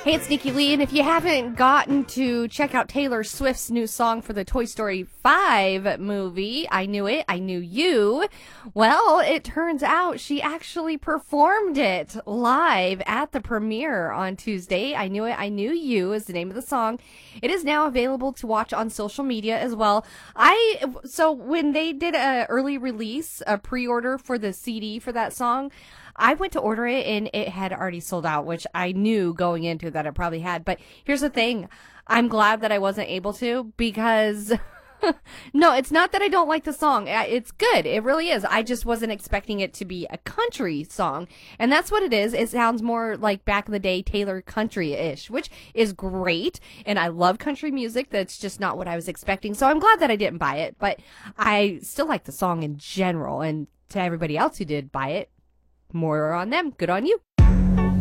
Hey, it's Nikki Lee, and if you haven't gotten to check out Taylor Swift's new song for the Toy Story 5 movie, I Knew It, I Knew You, well, it turns out she actually performed it live at the premiere on Tuesday. I Knew It, I Knew You is the name of the song. It is now available to watch on social media as well. So when they did a early release, a pre-order for the CD for that song, I went to order it and it had already sold out, which I knew going into that it probably had. But here's the thing. I'm glad that I wasn't able to because no, it's not that I don't like the song. It's good. It really is. I just wasn't expecting it to be a country song. And that's what it is. It sounds more like back in the day Taylor country-ish, which is great. And I love country music. That's just not what I was expecting. So I'm glad that I didn't buy it. But I still like the song in general. And to everybody else who did buy it, more on them. Good on you.